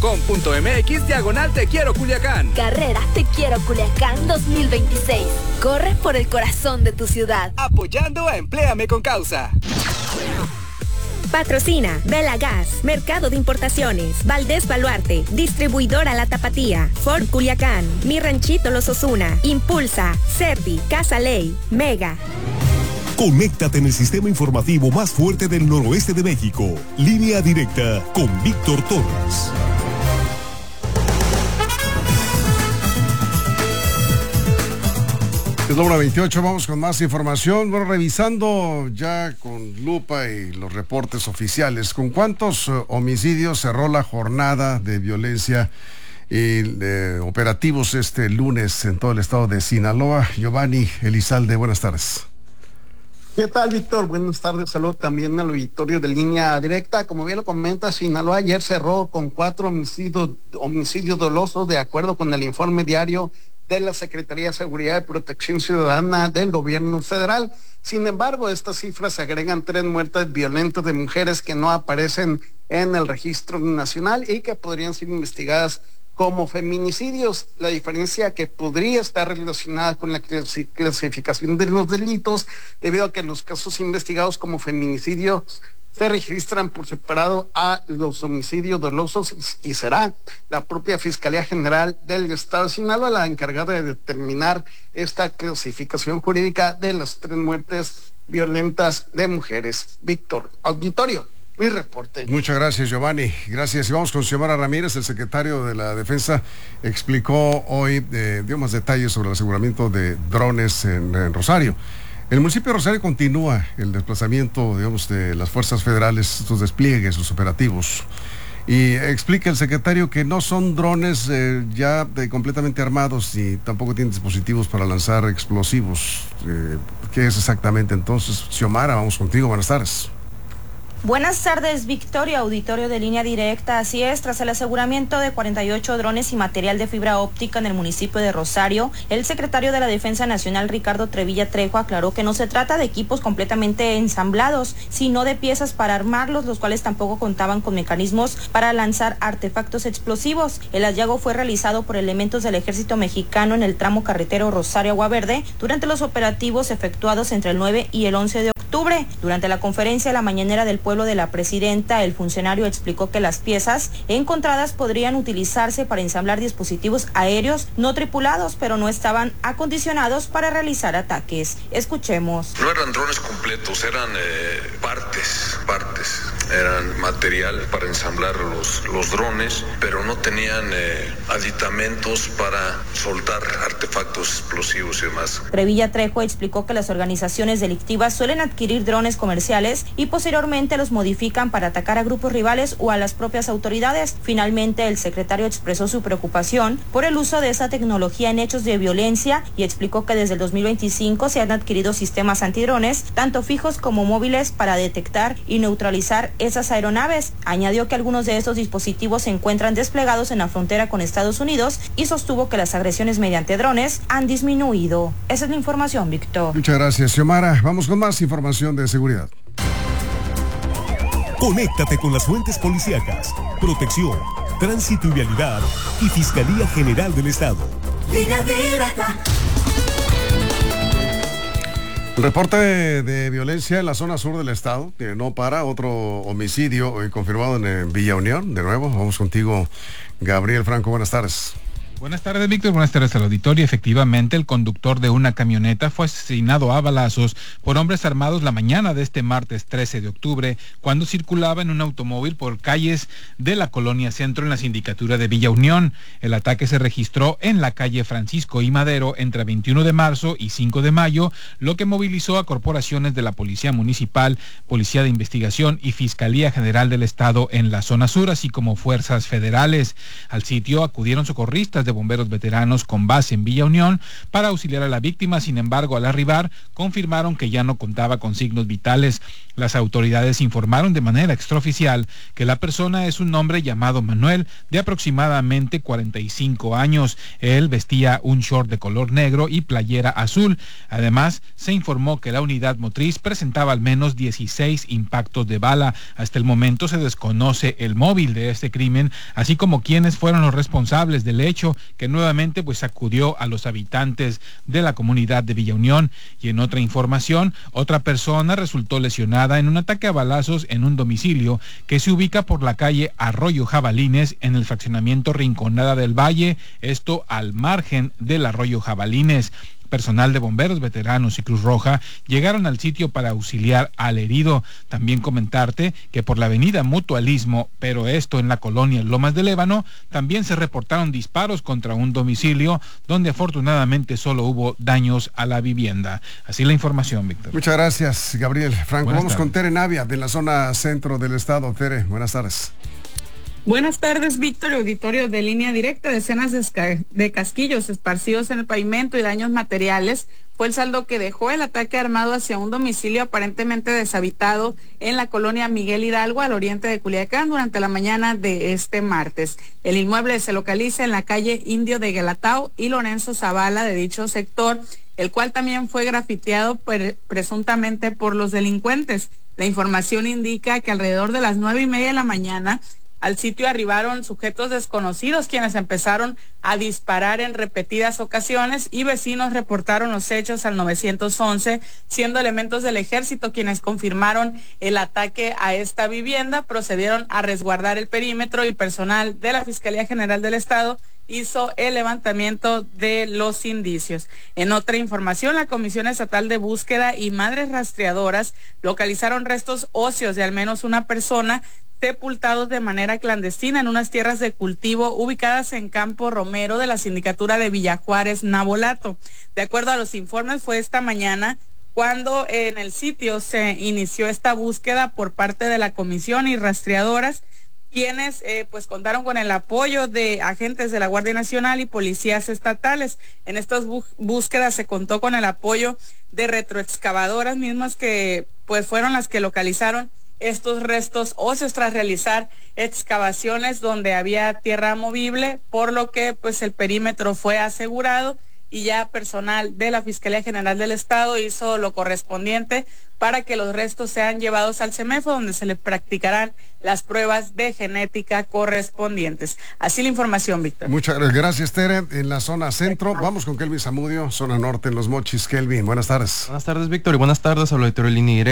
.com.mx/Te Quiero Culiacán. Carrera Te Quiero Culiacán 2026. Corre por el corazón de tu ciudad. Apoyando a Empléame con Causa. Patrocina Vela Gas, Mercado de Importaciones, Valdés Baluarte, Distribuidora La Tapatía, Ford Culiacán, Mi Ranchito Los Osuna, Impulsa, Certi, Casa Ley, Mega. Conéctate en el sistema informativo más fuerte del noroeste de México. Línea directa con Víctor Torres. Es la hora 28, vamos con más información. Bueno, revisando ya con lupa y los reportes oficiales, ¿con cuántos homicidios cerró la jornada de violencia y operativos este lunes en todo el estado de Sinaloa? Giovanni Elizalde, buenas tardes. ¿Qué tal, Víctor? Buenas tardes, saludo también al auditorio de Línea Directa. Como bien lo comenta, Sinaloa ayer cerró con 4 homicidios dolosos, de acuerdo con el informe diario de la Secretaría de Seguridad y Protección Ciudadana del Gobierno Federal. Sin embargo, estas cifras se agregan 3 muertes violentas de mujeres que no aparecen en el registro nacional y que podrían ser investigadas como feminicidios. La diferencia que podría estar relacionada con la clasificación de los delitos, debido a que los casos investigados como feminicidio se registran por separado a los homicidios dolosos, y será la propia Fiscalía General del Estado de Sinaloa la encargada de determinar esta clasificación jurídica de las 3 muertes violentas de mujeres. Víctor, auditorio, mi reporte. Muchas gracias, Giovanni. Gracias. Y vamos con Xiomara Ramírez, el secretario de la Defensa, explicó hoy, dio más detalles sobre el aseguramiento de drones en Rosario. El municipio de Rosario continúa el desplazamiento, digamos, de las fuerzas federales, sus despliegues, sus operativos. Y explica el secretario que no son drones completamente armados y tampoco tienen dispositivos para lanzar explosivos. ¿Qué es exactamente entonces? Xiomara, vamos contigo, buenas tardes. Buenas tardes, Victoria, auditorio de Línea Directa. Así es, tras el aseguramiento de 48 drones y material de fibra óptica en el municipio de Rosario, el secretario de la Defensa Nacional, Ricardo Trevilla Trejo, aclaró que no se trata de equipos completamente ensamblados, sino de piezas para armarlos, los cuales tampoco contaban con mecanismos para lanzar artefactos explosivos. El hallazgo fue realizado por elementos del Ejército Mexicano en el tramo carretero Rosario-Agua Verde durante los operativos efectuados entre el 9 y el 11 de octubre. Durante la conferencia La Mañanera del Pueblo de la Presidenta, el funcionario explicó que las piezas encontradas podrían utilizarse para ensamblar dispositivos aéreos no tripulados, pero no estaban acondicionados para realizar ataques. Escuchemos. No eran drones completos, eran partes. Eran material para ensamblar los drones, pero no tenían aditamentos para soltar artefactos explosivos y demás. Trevilla Trejo explicó que las organizaciones delictivas suelen adquirir drones comerciales y posteriormente los modifican para atacar a grupos rivales o a las propias autoridades. Finalmente, el secretario expresó su preocupación por el uso de esa tecnología en hechos de violencia y explicó que desde el 2025 se han adquirido sistemas antidrones, tanto fijos como móviles, para detectar y neutralizar esas aeronaves. Añadió que algunos de estos dispositivos se encuentran desplegados en la frontera con Estados Unidos y sostuvo que las agresiones mediante drones han disminuido. Esa es la información, Víctor. Muchas gracias, Xiomara. Vamos con más información de seguridad. Conéctate con las fuentes policíacas, protección, tránsito y vialidad y Fiscalía General del Estado. Línea Directa. El reporte de violencia en la zona sur del estado, que no para, otro homicidio confirmado en Villa Unión. De nuevo, vamos contigo, Gabriel Franco, buenas tardes. Buenas tardes, Víctor. Buenas tardes al auditorio. Efectivamente, el conductor de una camioneta fue asesinado a balazos por hombres armados la mañana de este martes 13 de octubre, cuando circulaba en un automóvil por calles de la Colonia Centro en la sindicatura de Villa Unión. El ataque se registró en la calle Francisco I. Madero entre 21 de marzo y 5 de mayo, lo que movilizó a corporaciones de la Policía Municipal, Policía de Investigación y Fiscalía General del Estado en la zona sur, así como fuerzas federales. Al sitio acudieron socorristas de bomberos veteranos con base en Villa Unión para auxiliar a la víctima. Sin embargo, al arribar, confirmaron que ya no contaba con signos vitales. Las autoridades informaron de manera extraoficial que la persona es un hombre llamado Manuel, de aproximadamente 45 años. Él vestía un short de color negro y playera azul. Además, se informó que la unidad motriz presentaba al menos 16 impactos de bala. Hasta el momento se desconoce el móvil de este crimen, así como quiénes fueron los responsables del hecho, que nuevamente sacudió a los habitantes de la comunidad de Villa Unión. Y en otra información, otra persona resultó lesionada en un ataque a balazos en un domicilio que se ubica por la calle Arroyo Jabalines en el fraccionamiento Rinconada del Valle, esto al margen del Arroyo Jabalines. Personal de bomberos veteranos y Cruz Roja llegaron al sitio para auxiliar al herido. También comentarte que por la avenida Mutualismo, pero esto en la colonia Lomas de Lébano, también se reportaron disparos contra un domicilio donde afortunadamente solo hubo daños a la vivienda. Así la información, Víctor. Muchas gracias, Gabriel. Franco, Buenas vamos tardes. con Tere Navia, de la zona centro del estado. Tere, buenas tardes. Buenas tardes, Víctor, auditorio de Línea Directa. Decenas de casquillos esparcidos en el pavimento y daños materiales fue el saldo que dejó el ataque armado hacia un domicilio aparentemente deshabitado en la colonia Miguel Hidalgo, al oriente de Culiacán, durante la mañana de este martes. El inmueble se localiza en la calle Indio de Guelatao y Lorenzo Zavala de dicho sector, el cual también fue grafiteado presuntamente por los delincuentes. La información indica que alrededor de las 9:30 de la mañana al sitio arribaron sujetos desconocidos, quienes empezaron a disparar en repetidas ocasiones, y vecinos reportaron los hechos al 911, siendo elementos del ejército quienes confirmaron el ataque a esta vivienda. Procedieron a resguardar el perímetro y personal de la Fiscalía General del Estado hizo el levantamiento de los indicios. En otra información, la Comisión Estatal de Búsqueda y Madres Rastreadoras localizaron restos óseos de al menos una persona sepultados de manera clandestina en unas tierras de cultivo ubicadas en Campo Romero de la Sindicatura de Villajuárez, Nabolato. De acuerdo a los informes, fue esta mañana cuando en el sitio se inició esta búsqueda por parte de la comisión y rastreadoras, quienes contaron con el apoyo de agentes de la Guardia Nacional y policías estatales. En estas búsquedas se contó con el apoyo de retroexcavadoras, mismas que fueron las que localizaron estos restos óseos tras realizar excavaciones donde había tierra movible, por lo que el perímetro fue asegurado y ya personal de la Fiscalía General del Estado hizo lo correspondiente para que los restos sean llevados al CEMEFO, donde se le practicarán las pruebas de genética correspondientes. Así la información, Víctor. Muchas gracias, Tere. En la zona centro, vamos con Kelvin Zamudio, zona norte en Los Mochis. Kelvin, buenas tardes. Buenas tardes, Víctor, y buenas tardes al auditorio de Línea Directa.